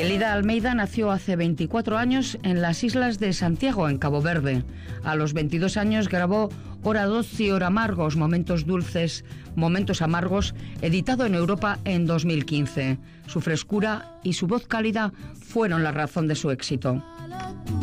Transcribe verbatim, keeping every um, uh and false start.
Elida Almeida nació hace veinticuatro años en las islas de Santiago, en Cabo Verde. A los veintidós años grabó Hora Doce y Hora Amargos, Momentos Dulces, Momentos Amargos, editado en Europa en dos mil quince. Su frescura y su voz cálida fueron la razón de su éxito.